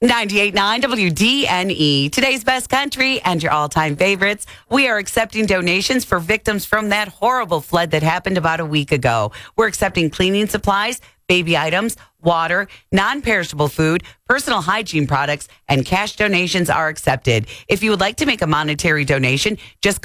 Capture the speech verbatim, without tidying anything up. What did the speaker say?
ninety-eight point nine W D N E, today's best country and your all-time favorites. We are accepting donations for victims from that horrible flood that happened about a week ago. We're accepting cleaning supplies, baby items, water, non-perishable food, personal hygiene products, and cash donations are accepted. If you would like to make a monetary donation, just